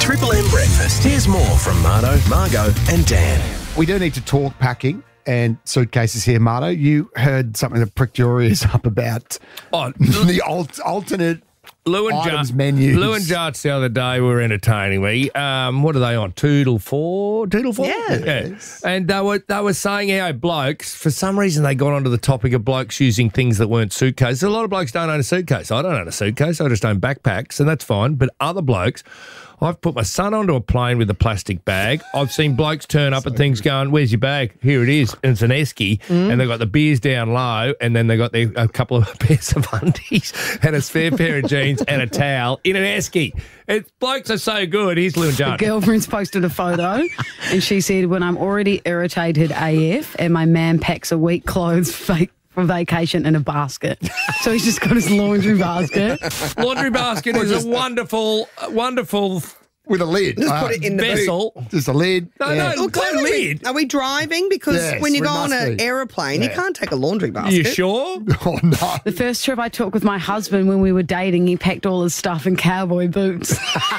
Triple M breakfast. Here's more from Marto, Margot and Dan. We do need to talk packing and suitcases here, Marto. You heard something that pricked your ears up about the alternate items menus. Lou and Jarts the other day were entertaining me. What are they on? Toodle 4? Yes. Yeah. And they were saying how blokes, for some reason they got onto the topic of blokes using things that weren't suitcases. A lot of blokes don't own a suitcase. I don't own a suitcase. I just own backpacks, and that's fine. But other blokes, I've put my son onto a plane with a plastic bag. I've seen blokes turn up at things going, "Where's your bag?" "Here it is." And it's an esky. And they've got the beers down low, and then they've got a couple of pairs of undies and a spare pair of jeans and a towel in an esky. Blokes are so good. Here's Lou and John. Girlfriend's posted a photo and she said, "When I'm already irritated AF and my man packs a week clothes for vacation in a basket." So he's just got his laundry basket. Laundry basket is a wonderful with a lid. Just put it in the vessel. boot. Just a lid. No, no lid. Are we driving? Because Yes, when you we go on must an be. aeroplane, you can't take a laundry basket. You sure? Oh, no. The first trip I took with my husband when we were dating, he packed all his stuff in cowboy boots.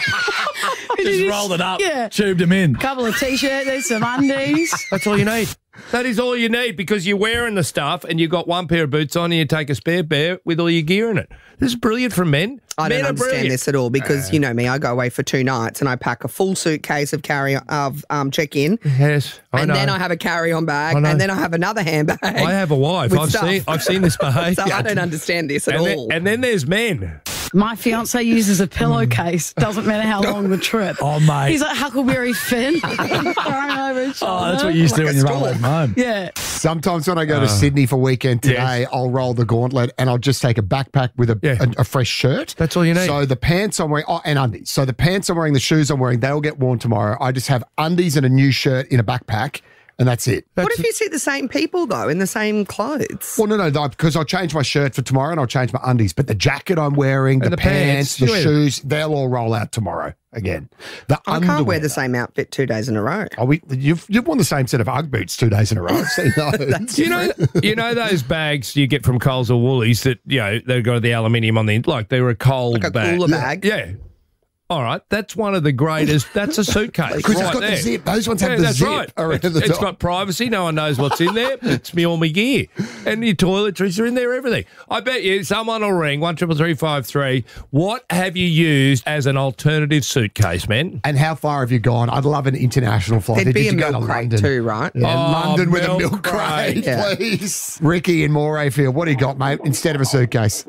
Just rolled it up, Yeah. tubed him in. Couple of T-shirts, there's some undies. That's all you need. That is all you need, because you're wearing the stuff and you've got one pair of boots on and you take a spare pair with all your gear in it. This is brilliant for men. I Men don't are understand brilliant. this at all because, you know me, I go away for 2 nights and I pack a full suitcase of check-in. Yes, I And know. then I have a carry-on bag, I know. and then I have a handbag. I have a wife. with I've stuff. seen this behaviour. So I don't understand this at and all. then there's men. My fiance uses a pillowcase. Doesn't matter how long the trip. Oh, mate. He's like Huckleberry Finn. Thrown over his shoulder. Oh, that's what you used to do when you roll storm. home home. Yeah. Sometimes when I go to Sydney for weekend today, I'll roll the gauntlet and I'll just take a backpack with a fresh shirt. That's all you need. So the pants I'm wearing, and undies. So the pants I'm wearing, the shoes I'm wearing, they'll get worn tomorrow. I just have undies and a new shirt in a backpack, and that's it. What if you see the same people, though, in the same clothes? Well, no, because I'll change my shirt for tomorrow and I'll change my undies. But the jacket I'm wearing, And the the pants, pants, the yeah. shoes, they'll all roll out tomorrow again. The I underwear, can't wear the same outfit 2 days in a row. Oh, you've worn the same set of Ugg boots 2 days in a row. I've seen those. You know those bags you get from Coles or Woolies that, they've got the aluminium on the, like they're a cold Like a bag. cooler bag? Yeah. All right, that's one of the greatest. That's a suitcase. Because it's right got there. the zip. Those ones have the that's zip right. around the It's top. got privacy. No one knows what's in there. It's all my gear. And your toiletries are in there, everything. I bet you someone will ring 133353. What have you used as an alternative suitcase, man? And how far have you gone? I'd love an international flight. There'd be Did a you go milk to crate London? too, right? Yeah, Oh, London with a milk milk crate, crate. Yeah. please. Ricky in Morayfield, what do you got, mate, instead of a suitcase?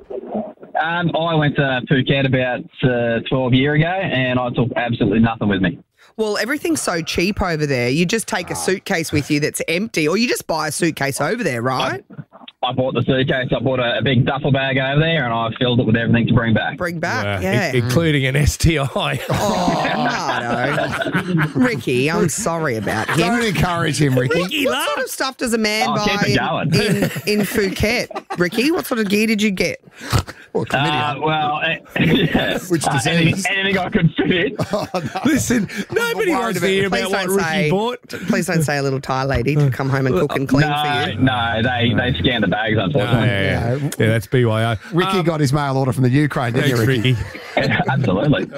I went to Phuket about 12 years ago, and I took absolutely nothing with me. Well, everything's so cheap over there. You just take a suitcase with you that's empty, or you just buy a suitcase over there, right? I bought the suitcase. I bought a big duffel bag over there, and I filled it with everything to bring back. Bring back, yeah. Including an STI. Oh, no. Ricky, I'm sorry about him. Don't encourage him, Ricky. What sort of stuff does a man keep it buy going. in Phuket? Ricky, what sort of gear did you get? Or chlamydia. Which anything I could fit. Listen, nobody worried wants to about hear it. about what Ricky bought. Please don't say a little Thai lady to come home and cook and clean for you. No, they scanned the bags, unfortunately. Yeah, that's BYO. Ricky got his mail order from the Ukraine, didn't you, Thanks, Ricky? Ricky. Absolutely.